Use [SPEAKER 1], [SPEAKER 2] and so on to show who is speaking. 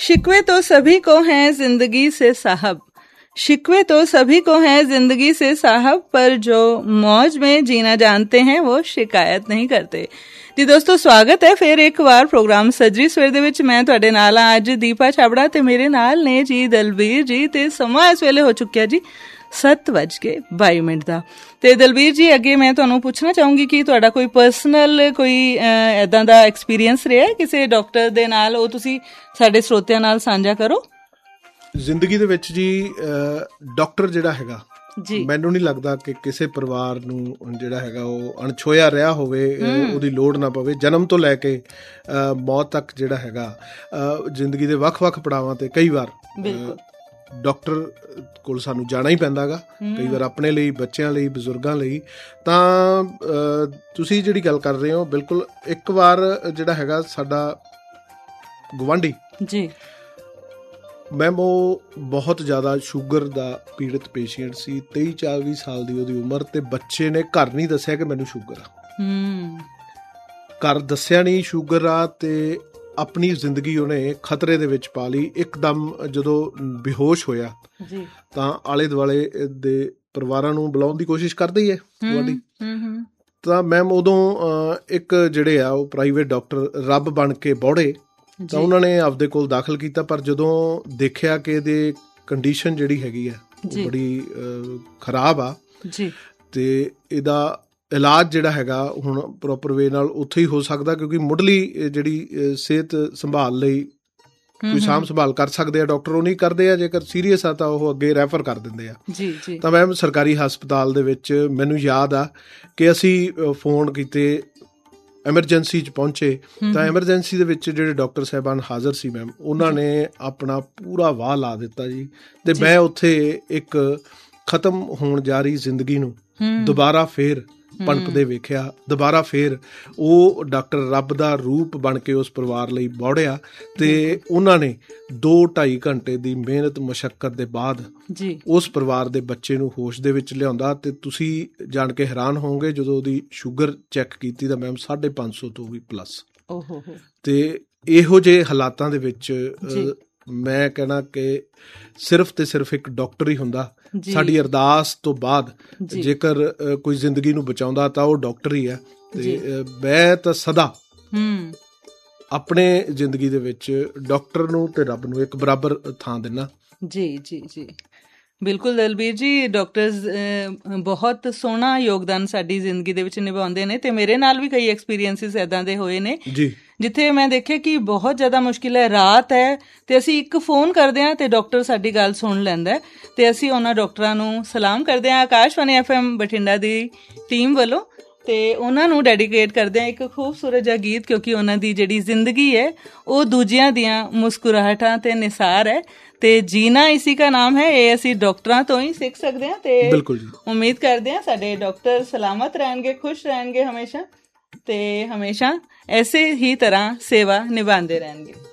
[SPEAKER 1] शिकवे तो सभी को हैं जिंदगी से साहब, शिकवे तो सभी को हैं जिंदगी से साहब, पर जो मौज में जीना जानते हैं वो शिकायत नहीं करते। जी दोस्तों, स्वागत है फिर एक बार प्रोग्राम सजरी सवेर दे विच। मैं तुहाडे नाल हां अज दीपा छाबड़ा ते मेरे नाल ने जी दलबीर जी, ते समा इस वेले हो चुक्या जी 7:22 ਦਾ। ਤੇ ਦਲਬੀਰ ਜੀ, ਅੱਗੇ ਮੈਂ ਤੁਹਾਨੂੰ ਪੁੱਛਣਾ ਚਾਹੂੰਗੀ ਕਿ ਤੁਹਾਡਾ ਕੋਈ ਪਰਸਨਲ ਕੋਈ ਇੱਦਾਂ ਦਾ ਐਕਸਪੀਰੀਅੰਸ ਰਿਹਾ ਕਿਸੇ ਡਾਕਟਰ ਦੇ ਨਾਲ, ਉਹ ਤੁਸੀਂ ਸਾਡੇ ਸਰੋਤਿਆਂ ਨਾਲ ਸਾਂਝਾ ਕਰੋ।
[SPEAKER 2] ਜ਼ਿੰਦਗੀ ਦੇ ਵਿੱਚ ਜੀ ਡਾਕਟਰ ਜਿਹੜਾ ਹੈਗਾ
[SPEAKER 1] ਜੀ,
[SPEAKER 2] ਮੈਨੂੰ ਨਹੀਂ ਲੱਗਦਾ ਕਿ ਕਿਸੇ ਪਰਿਵਾਰ ਨੂੰ ਜਿਹੜਾ ਹੈਗਾ ਉਹ ਅਣਛੋਇਆ ਰਿਹਾ ਹੋਵੇ, ਉਹਦੀ ਲੋੜ ਨਾ ਪਵੇ। ਜਨਮ ਤੋਂ ਲੈ ਕੇ ਮੌਤ ਤੱਕ ਜਿਹੜਾ ਹੈਗਾ ਜ਼ਿੰਦਗੀ ਦੇ ਵੱਖ-ਵੱਖ ਪੜਾਵਾਂ ਤੇ ਕਈ ਵਾਰ ਡਾਕਟਰ ਕੋਲ ਸਾਨੂੰ ਜਾਣਾ ਹੀ ਪੈਂਦਾ ਗਾ, ਕਈ ਵਾਰ ਆਪਣੇ ਲਈ, ਬੱਚਿਆਂ ਲਈ, ਬਜ਼ੁਰਗਾਂ ਲਈ। ਤਾਂ ਤੁਸੀਂ ਜਿਹੜੀ ਗੱਲ ਕਰ ਰਹੇ ਹੋ, ਬਿਲਕੁਲ ਇੱਕ ਵਾਰ ਜਿਹੜਾ ਹੈਗਾ ਸਾਡਾ ਗੁਆਂਢੀ
[SPEAKER 1] ਜੀ
[SPEAKER 2] ਮੈਮ, ਉਹ ਬਹੁਤ ਜ਼ਿਆਦਾ ਸ਼ੂਗਰ ਦਾ ਪੀੜਤ ਪੇਸ਼ੈਂਟ ਸੀ। 23-24 ਸਾਲ ਦੀ ਉਹਦੀ ਉਮਰ, ਤੇ ਬੱਚੇ ਨੇ ਘਰ ਨਹੀਂ ਦੱਸਿਆ ਕਿ ਮੈਨੂੰ ਸ਼ੂਗਰ ਆ। ਘਰ ਦੱਸਿਆ ਨਹੀਂ ਸ਼ੂਗਰ ਆ, ਤੇ ਆਪਣੀ ਜ਼ਿੰਦਗੀ ਉਹਨੇ ਖਤਰੇ ਦੇ ਵਿੱਚ ਪਾ ਲਈ। ਇੱਕਦਮ ਜਦੋਂ ਬੇਹੋਸ਼ ਹੋਇਆ
[SPEAKER 1] ਜੀ, ਤਾਂ
[SPEAKER 2] ਆਲੇ ਦੁਆਲੇ ਦੇ ਪਰਿਵਾਰਾਂ ਨੂੰ ਬੁਲਾਉਣ ਦੀ ਕੋਸ਼ਿਸ਼ ਕਰਦੇ ਹੀ ਹੈ ਤੁਹਾਡੀ। ਤਾਂ ਮੈਮ ਉਦੋਂ ਇੱਕ ਜਿਹੜੇ ਆ ਉਹ ਪ੍ਰਾਈਵੇਟ ਡਾਕਟਰ ਰੱਬ ਬਣ ਕੇ ਬੌੜੇ, ਤਾਂ ਉਹਨਾਂ ਨੇ ਆਪਦੇ ਕੋਲ ਦਾਖਲ ਕੀਤਾ। ਪਰ ਜਦੋਂ ਦੇਖਿਆ ਕਿ ਇਹਦੇ ਕੰਡੀਸ਼ਨ ਜਿਹੜੀ ਹੈਗੀ ਆ ਉਹ ਬੜੀ ਖਰਾਬ ਆ ਜੀ, ਤੇ ਇਹਦਾ ਇਲਾਜ ਜਿਹੜਾ ਹੈਗਾ ਹੁਣ ਪ੍ਰੋਪਰ ਵੇ ਨਾਲ ਉੱਥੇ ਹੀ ਹੋ ਸਕਦਾ, ਕਿਉਂਕਿ ਮੁੱਢਲੀ ਜਿਹੜੀ ਸਿਹਤ ਸੰਭਾਲ ਲਈ ਕੋਈ ਸਾਂਭ ਸੰਭਾਲ ਕਰ ਸਕਦੇ ਆ ਡਾਕਟਰ, ਉਹ ਨਹੀਂ ਕਰਦੇ ਆ। ਜੇਕਰ ਸੀਰੀਅਸ ਆ ਤਾਂ ਉਹ ਅੱਗੇ ਰੈਫਰ ਕਰ ਦਿੰਦੇ ਆ ਜੀ। ਤਾਂ ਮੈਮ ਸਰਕਾਰੀ ਹਸਪਤਾਲ ਦੇ ਵਿੱਚ ਮੈਨੂੰ ਯਾਦ ਆ ਕਿ ਅਸੀਂ ਫੋਨ ਕੀਤੇ, ਐਮਰਜੈਂਸੀ 'ਚ ਪਹੁੰਚੇ, ਤਾਂ ਐਮਰਜੈਂਸੀ ਦੇ ਵਿੱਚ ਜਿਹੜੇ ਡਾਕਟਰ ਸਾਹਿਬਾਨ ਹਾਜ਼ਰ ਸੀ ਮੈਮ, ਉਹਨਾਂ ਨੇ ਆਪਣਾ ਪੂਰਾ ਵਾਹ ਲਾ ਦਿੱਤਾ ਜੀ। ਤੇ ਮੈਂ ਉੱਥੇ ਇੱਕ ਖਤਮ ਹੋਣ ਜਾ ਰਹੀ ਜ਼ਿੰਦਗੀ ਨੂੰ ਦੁਬਾਰਾ ਫੇਰ ਪਣਪਦੇ ਵੇਖਿਆ। ਦੁਬਾਰਾ ਫੇਰ ਉਹ ਡਾਕਟਰ ਰੱਬ ਦਾ ਰੂਪ ਬਣ ਕੇ ਉਸ ਪਰਿਵਾਰ ਲਈ ਬੌੜਿਆ, ਤੇ ਉਹਨਾਂ ਨੇ 2-2.5 ਘੰਟੇ ਦੀ ਮਿਹਨਤ ਮੁਸ਼ੱਕਤ ਦੇ ਬਾਅਦ ਉਸ ਪਰਿਵਾਰ ਦੇ ਬੱਚੇ ਨੂੰ ਹੋਸ਼ ਦੇ ਵਿੱਚ ਲਿਆਉਂਦਾ। ਤੇ ਤੁਸੀਂ ਜਾਣ ਕੇ ਹੈਰਾਨ ਹੋਵੋਗੇ, ਜਦੋਂ ਉਹਦੀ ਸ਼ੂਗਰ ਚੈੱਕ ਕੀਤੀ ਤਾਂ ਮੈਮ 550 ਤੋਂ ਵੀ ਪਲੱਸ। ਤੇ ਇਹੋ ਜਿਹੇ ਹਾਲਾਤਾਂ ਦੇ ਵਿੱਚ ਮੈਂ ਕਹਿਣਾ ਕਿ ਸਿਰਫ ਤੇ ਸਿਰਫ ਇੱਕ ਡਾਕਟਰ ਹੀ ਹੁੰਦਾ। ਸਾਡੀ ਅਰਦਾਸ ਤੋਂ ਬਾਅਦ ਜੇਕਰ ਕੋਈ ਜ਼ਿੰਦਗੀ ਨੂੰ ਬਚਾਉਂਦਾ ਤਾਂ ਉਹ ਡਾਕਟਰ ਹੀ ਹੈ। ਤੇ ਮੈਂ ਤਾਂ ਸਦਾ ਆਪਣੇ ਜ਼ਿੰਦਗੀ ਦੇ ਵਿੱਚ ਡਾਕਟਰ ਨੂੰ ਤੇ ਰੱਬ ਨੂੰ ਇੱਕ ਬਰਾਬਰ ਥਾਂ ਦਿੰਦਾ। ਜੀ
[SPEAKER 1] ਜੀ ਜੀ, ਬਿਲਕੁਲ ਦਲਬੀਰ ਜੀ, ਡਾਕਟਰਸ ਬਹੁਤ ਸੋਹਣਾ ਯੋਗਦਾਨ ਸਾਡੀ ਜ਼ਿੰਦਗੀ ਦੇ ਵਿੱਚ ਨਿਭਾਉਂਦੇ ਨੇ, ਤੇ ਮੇਰੇ ਨਾਲ ਵੀ ਕਈ ਐਕਸਪੀਰੀਅੰਸਿਸ ਇੱਦਾਂ ਦੇ ਹੋਏ ਨੇ ਜੀ, ਜਿੱਥੇ ਮੈਂ ਦੇਖਿਆ ਕਿ ਬਹੁਤ ਜ਼ਿਆਦਾ ਮੁਸ਼ਕਿਲ ਹੈ, ਰਾਤ ਹੈ ਤੇ ਅਸੀਂ ਇੱਕ ਫੋਨ ਕਰਦੇ ਹਾਂ ਤੇ ਡਾਕਟਰ ਸਾਡੀ ਗੱਲ ਸੁਣ ਲੈਂਦਾ, ਤੇ ਅਸੀਂ ਉਹਨਾਂ ਡਾਕਟਰਾਂ ਨੂੰ ਸਲਾਮ ਕਰਦੇ ਹਾਂ ਆਕਾਸ਼ਵਾਣੀ FM ਬਠਿੰਡਾ ਦੀ ਟੀਮ ਵੱਲੋਂ, ਤੇ ਉਹਨਾਂ ਨੂੰ ਡੈਡੀਕੇਟ ਕਰਦੇ ਹਾਂ ਇੱਕ ਖੂਬਸੂਰਤ ਜਿਹਾ ਗੀਤ, ਕਿਉਂਕਿ ਉਹਨਾਂ ਦੀ ਜਿਹੜੀ ਜ਼ਿੰਦਗੀ ਹੈ ਉਹ ਦੂਜਿਆਂ ਦੀਆਂ ਮੁਸਕਰਾਹਟਾਂ ਤੇ ਨਿਸਾਰ ਹੈ, ਤੇ ਜੀਣਾ ਇਸੀ ਦਾ ਨਾਮ ਹੈ। ਇਹ ਅਸੀਂ ਡਾਕਟਰਾਂ ਤੋਂ ਹੀ ਸਿੱਖ ਸਕਦੇ ਹਾਂ, ਤੇ ਉਮੀਦ ਕਰਦੇ ਹਾਂ ਸਾਡੇ ਡਾਕਟਰ ਸਲਾਮਤ ਰਹਿਣਗੇ, ਖੁਸ਼ ਰਹਿਣਗੇ ਹਮੇਸ਼ਾ, ਤੇ ਹਮੇਸ਼ਾ ਐਸੇ ਹੀ ਤਰ੍ਹਾਂ ਸੇਵਾ ਨਿਭਾਉਂਦੇ ਰਹਿਣਗੇ।